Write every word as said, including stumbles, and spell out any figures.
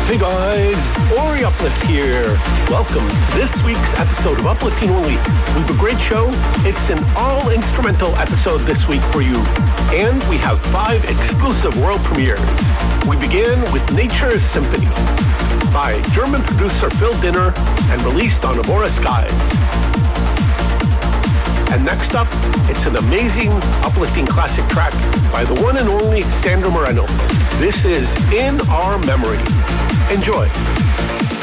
Hey guys, Ori Uplift here. Welcome to this week's episode of Uplifting Only. We have a great show. It's an all-instrumental episode this week for you. And we have five exclusive world premieres. We begin with Nature's Symphony by German producer Phil Dinner and released on Amora Skies. And next up, it's an amazing, uplifting classic track by the one and only Sandro Moreno. This is In Our Memory. Enjoy.